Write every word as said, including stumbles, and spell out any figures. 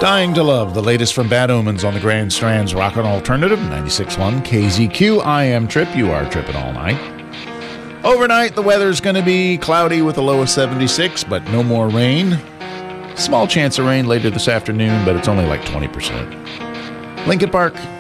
Dying to Love, the latest from Bad Omens on the Grand Strand's Rockin' Alternative, ninety-six point one K Z Q. I am Trip. You are tripping all night. Overnight, the weather's going to be cloudy with a low of seventy-six, but no more rain. Small chance of rain later this afternoon, but it's only like twenty percent. Linkin Park,